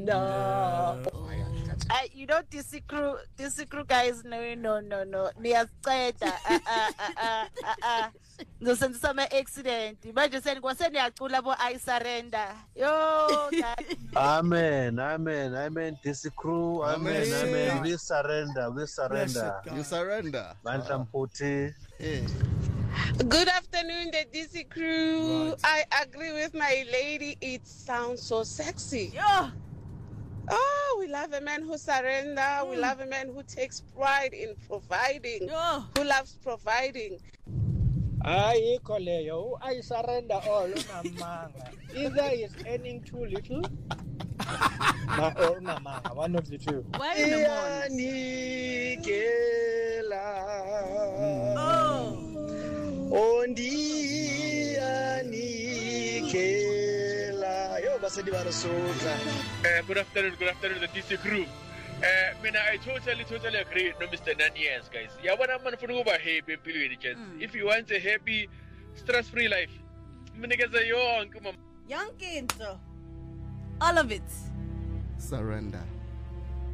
No. You don't disagree, guys. No. Niyasiceda. Ngizosenzisa ama-accident. Manje seniyacula bo I surrender. Yo, guys. Amen. DC crew. Amen. We surrender. You surrender. Mandla Mputi. Good afternoon, the DC crew. Right. I agree with my lady. It sounds so sexy. Yo. Oh, we love a man who surrenders. We love a man who takes pride in providing, who loves providing. Ayikho leyo. I surrender all unamanga. Either is earning too little or unamanga. One of the two. Why in the morning? Good afternoon, the DC crew. I totally agree with Mr. Nanias, guys. Yeah, what I'm going to happy If you want a happy, stress-free life, Young kids, all of it. Surrender.